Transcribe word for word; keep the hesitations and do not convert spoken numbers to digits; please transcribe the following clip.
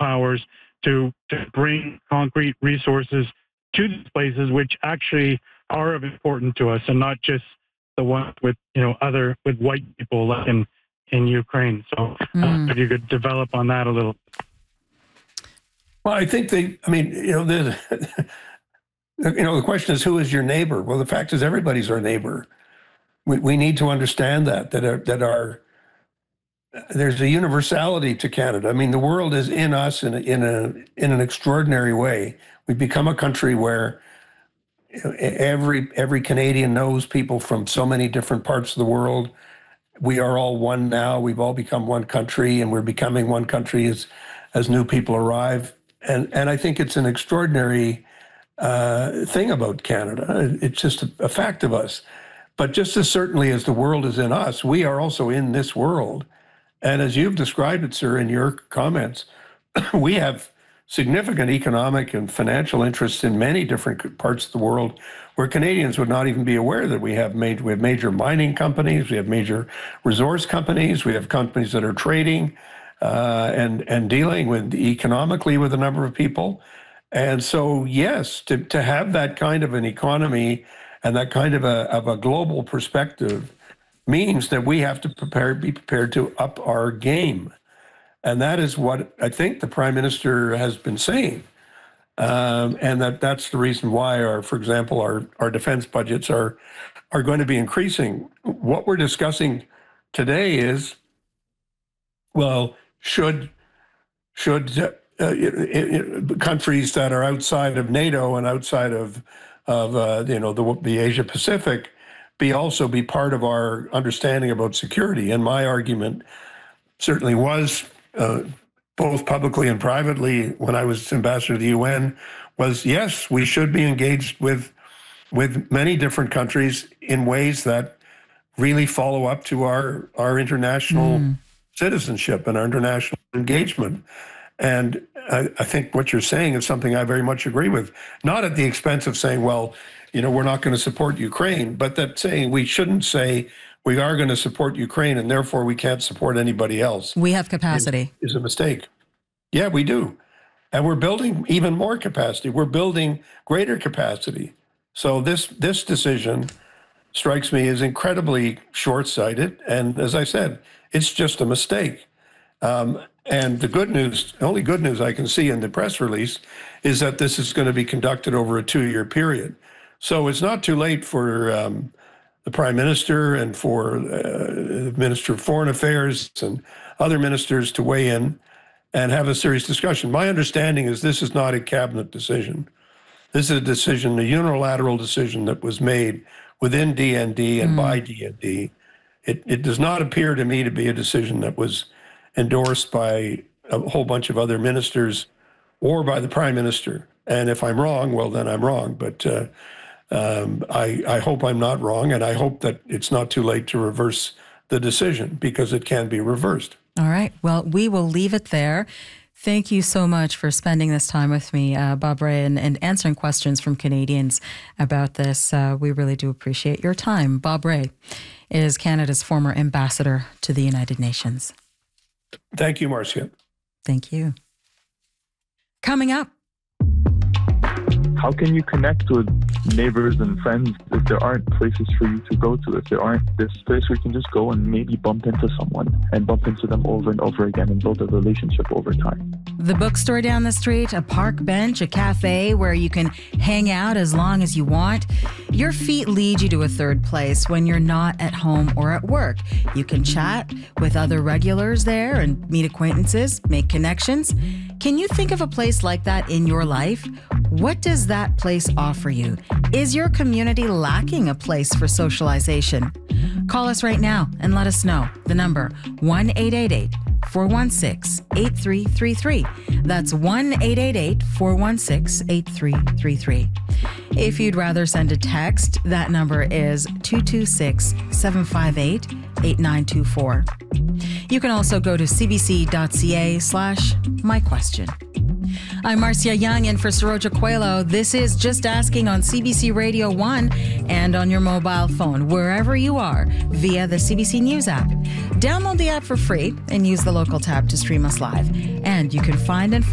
powers to, to bring concrete resources to these places, which actually are of importance to us, and not just the ones with, you know, other with white people like in in Ukraine. So Mm. uh, if you could develop on that a little. Well, I think they, I mean, you know, the, you know, the question is, who is your neighbor? Well, the fact is everybody's our neighbor. We, we need to understand that, that our, that our, there's a universality to Canada. I mean, the world is in us in a, in a, in an extraordinary way. We've become a country where every, every Canadian knows people from so many different parts of the world. We are all one now. We've all become one country, and we're becoming one country as, as new people arrive. And, and I think it's an extraordinary uh, thing about Canada. It's just a, a fact of us. But just as certainly as the world is in us, we are also in this world. And as you've described it, sir, in your comments, we have significant economic and financial interests in many different parts of the world where Canadians would not even be aware that we have major, we have major mining companies, we have major resource companies, we have companies that are trading uh, and, and dealing with economically with a number of people. And so, yes, to, to have that kind of an economy and that kind of a, of a global perspective means that we have to prepare, be prepared to up our game. And that is what I think the Prime Minister has been saying. Um, and that that's the reason why, our, for example, our, our defense budgets are, are going to be increasing. What we're discussing today is, well, should, should uh, it, it, countries that are outside of NATO and outside of, of uh, you know, the, the Asia Pacific be also be part of our understanding about security? And my argument certainly was, uh, both publicly and privately when I was ambassador to the U N, was yes, we should be engaged with with many different countries in ways that really follow up to our, our international mm. citizenship and our international engagement. And I, I think what you're saying is something I very much agree with, not at the expense of saying, well, you know, we're not going to support Ukraine, but that saying we shouldn't say we are going to support Ukraine and therefore we can't support anybody else. We have capacity. Is, is a mistake. Yeah, we do. And we're building even more capacity. We're building greater capacity. So this this decision strikes me as incredibly short-sighted. And as I said, it's just a mistake. Um, and the good news, the only good news I can see in the press release is that this is going to be conducted over a two-year period. So it's not too late for um, the Prime Minister and for uh, the Minister of Foreign Affairs and other ministers to weigh in and have a serious discussion. My understanding is this is not a cabinet decision. This is a decision, a unilateral decision that was made within D N D and mm. by D N D. It, it does not appear to me to be a decision that was endorsed by a whole bunch of other ministers or by the Prime Minister. And if I'm wrong, well, then I'm wrong. But uh, um, I, I hope I'm not wrong, and I hope that it's not too late to reverse the decision, because it can be reversed. All right. Well, we will leave it there. Thank you so much for spending this time with me, uh, Bob Rae, and, and answering questions from Canadians about this. Uh, we really do appreciate your time. Bob Rae is Canada's former ambassador to the United Nations. Thank you, Marcia. Thank you. Coming up. How can you connect with neighbors and friends if there aren't places for you to go to, if there aren't this place where you can just go and maybe bump into someone and bump into them over and over again and build a relationship over time? The bookstore down the street, a park bench, a cafe where you can hang out as long as you want. Your feet lead you to a third place when you're not at home or at work. You can chat with other regulars there and meet acquaintances, make connections. Can you think of a place like that in your life? What does that place offer you? Is your community lacking a place for socialization? Call us right now and let us know. The number, one eight eight eight, four one six, eight three three three. That's one eight eight eight, four one six, eight three three three. If you'd rather send a text, that number is two two six, seven five eight, eight nine two four. You can also go to cbc.ca slash my question. I'm Marcia Young in for Saroja Coelho. This is Just Asking on C B C Radio one and on your mobile phone, wherever you are, via the C B C News app. Download the app for free and use the local tab to stream us live. And you can find and